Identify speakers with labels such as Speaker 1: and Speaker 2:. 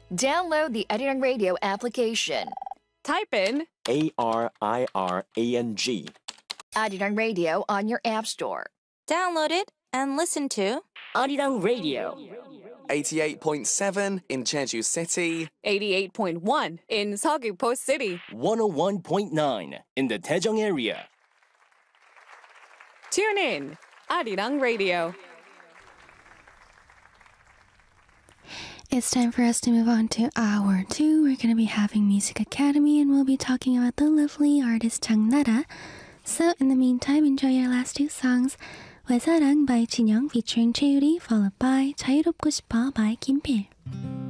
Speaker 1: Download the Arirang Radio application.
Speaker 2: Type in
Speaker 3: ARIRANG.
Speaker 1: Arirang Radio on your app store.
Speaker 4: Download it and listen to
Speaker 5: Arirang Radio.
Speaker 6: 88.7 in Jeju City.
Speaker 2: 88.1 in Seogwipo City.
Speaker 5: 101.9 in the Daejeong area.
Speaker 2: Tune in, Arirang Radio.
Speaker 7: It's time for us to move on to hour 2. We're going to be having Music Academy and we'll be talking about the lovely artist 장나라. So in the meantime, enjoy our last two songs. 외사랑 by 진영 featuring 최유리, followed by 자유롭고 싶어 by 김필.